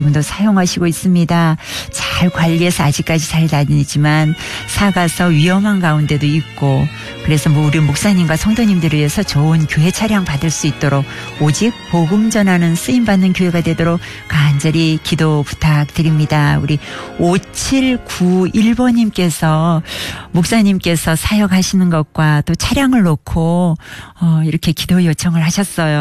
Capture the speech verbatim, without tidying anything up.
지금도 사용하시고 있습니다. 잘 관리해서 아직까지 잘 다니지만 사가서 위험한 가운데도 있고, 그래서 뭐 우리 목사님과 성도님들을 위해서 좋은 교회 차량 받을 수 있도록 오직 복음 전하는 쓰임받는 교회가 되도록 간절히 기도 부탁드립니다. 우리 오칠구일 번님께서 목사님께서 사역하시는 것과 또 차량을 놓고 어 이렇게 기도 요청을 하셨어요.